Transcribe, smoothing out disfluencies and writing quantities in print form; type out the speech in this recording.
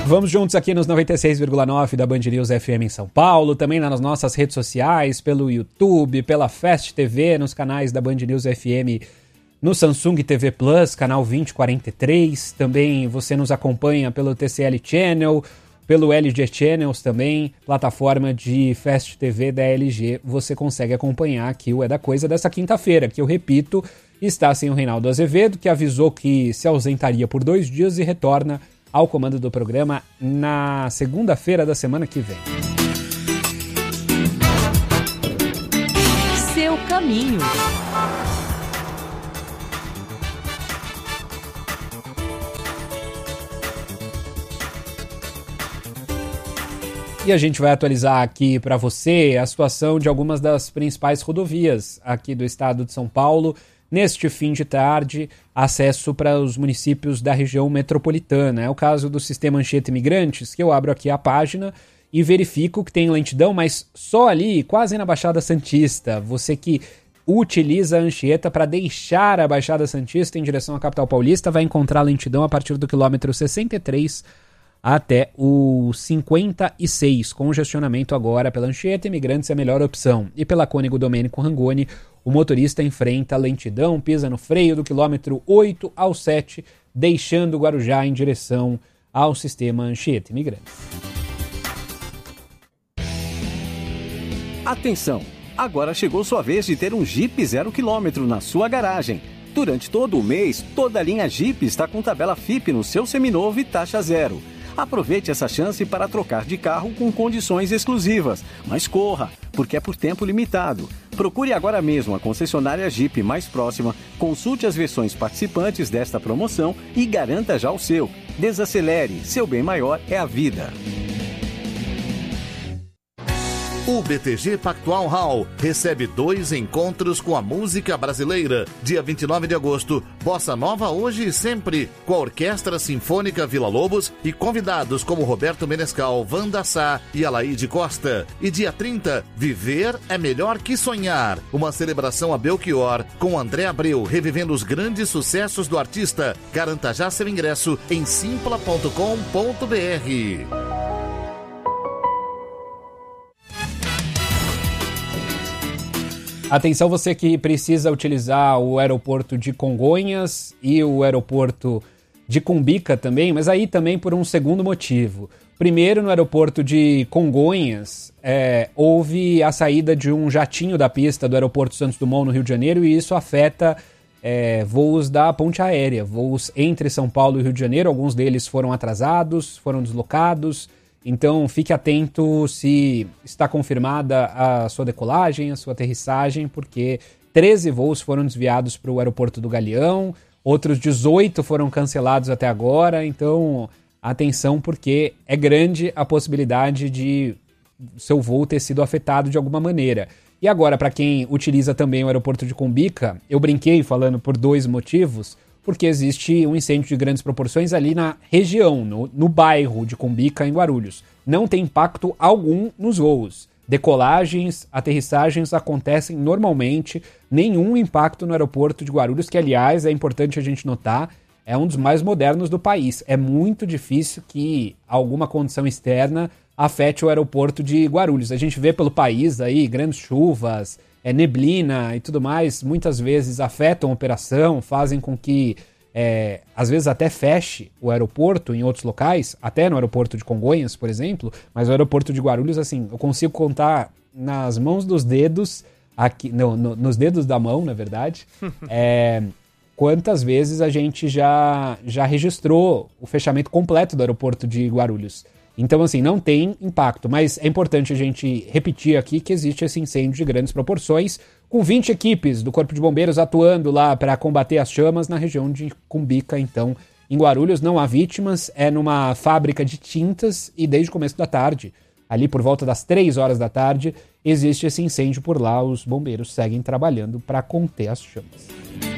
Vamos juntos aqui nos 96,9 da Band News FM em São Paulo, também nas nossas redes sociais, pelo YouTube, pela Fast TV, nos canais da Band News FM, no Samsung TV Plus, canal 2043, também você nos acompanha pelo TCL Channel, pelo LG Channels também, plataforma de Fast TV da LG, você consegue acompanhar aqui o É da Coisa dessa quinta-feira, que eu repito, está sem o Reinaldo Azevedo, que avisou que se ausentaria por 2 dias e retorna ao comando do programa na segunda-feira da semana que vem. Seu caminho. E a gente vai atualizar aqui para você a situação de algumas das principais rodovias aqui do estado de São Paulo. Neste fim de tarde, acesso para os municípios da região metropolitana. É o caso do Sistema Anchieta Imigrantes, que eu abro aqui a página e verifico que tem lentidão, mas só ali, quase na Baixada Santista. Você que utiliza a Anchieta para deixar a Baixada Santista em direção à capital paulista, vai encontrar lentidão a partir do quilômetro 63 até o 56. Congestionamento agora pela Anchieta Imigrantes é a melhor opção. E pela Cônego Domênico Rangoni, o motorista enfrenta lentidão, pisa no freio do quilômetro 8 ao 7, deixando o Guarujá em direção ao sistema Anchieta Imigrantes. Atenção! Agora chegou sua vez de ter um Jeep 0 km na sua garagem. Durante todo o mês, toda a linha Jeep está com tabela FIP no seu seminovo e taxa zero. Aproveite essa chance para trocar de carro com condições exclusivas, mas corra, porque é por tempo limitado. Procure agora mesmo a concessionária Jeep mais próxima, consulte as versões participantes desta promoção e garanta já o seu. Desacelere, seu bem maior é a vida. O BTG Pactual Hall recebe 2 encontros com a música brasileira. Dia 29 de agosto, Bossa Nova Hoje e Sempre, com a Orquestra Sinfônica Vila Lobos e convidados como Roberto Menescal, Wanda Sá e Alaide Costa. E dia 30, Viver é Melhor que Sonhar, uma celebração a Belchior, com André Abreu revivendo os grandes sucessos do artista. Garanta já seu ingresso em simpla.com.br. Atenção você que precisa utilizar o aeroporto de Congonhas e o aeroporto de Cumbica também, mas aí também por um segundo motivo. Primeiro, no aeroporto de Congonhas, houve a saída de um jatinho da pista do aeroporto Santos Dumont no Rio de Janeiro e isso afeta voos da ponte aérea, voos entre São Paulo e Rio de Janeiro. Alguns deles foram atrasados, foram deslocados. Então, fique atento se está confirmada a sua decolagem, a sua aterrissagem, porque 13 voos foram desviados para o aeroporto do Galeão, outros 18 foram cancelados até agora. Então, atenção, porque é grande a possibilidade de seu voo ter sido afetado de alguma maneira. E agora, para quem utiliza também o aeroporto de Cumbica, eu brinquei falando por 2 motivos. Porque existe um incêndio de grandes proporções ali na região, no bairro de Cumbica, em Guarulhos. Não tem impacto algum nos voos. Decolagens, aterrissagens acontecem normalmente, nenhum impacto no aeroporto de Guarulhos, que, aliás, é importante a gente notar, é um dos mais modernos do país. É muito difícil que alguma condição externa afete o aeroporto de Guarulhos. A gente vê pelo país aí grandes chuvas, neblina e tudo mais, muitas vezes afetam a operação, fazem com que, às vezes até feche o aeroporto em outros locais, até no aeroporto de Congonhas, por exemplo, mas o aeroporto de Guarulhos, assim, eu consigo contar nas mãos dos dedos, aqui, nos dedos da mão, na verdade, quantas vezes a gente já registrou o fechamento completo do aeroporto de Guarulhos. Então, assim, não tem impacto, mas é importante a gente repetir aqui que existe esse incêndio de grandes proporções, com 20 equipes do Corpo de Bombeiros atuando lá para combater as chamas na região de Cumbica. Então, em Guarulhos não há vítimas, é numa fábrica de tintas e desde o começo da tarde, ali por volta das 3 horas da tarde, existe esse incêndio por lá. Os bombeiros seguem trabalhando para conter as chamas.